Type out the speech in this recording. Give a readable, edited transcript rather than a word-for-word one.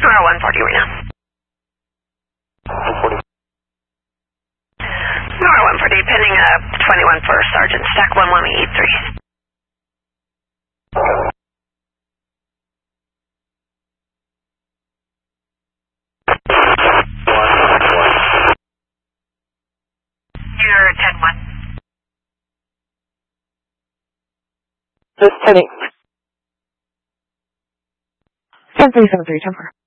140 right now. 140. 140, pending 21 for Sergeant Stack 1183. You're 10-1. Just 10-8. 10-3-7-3, 10-4.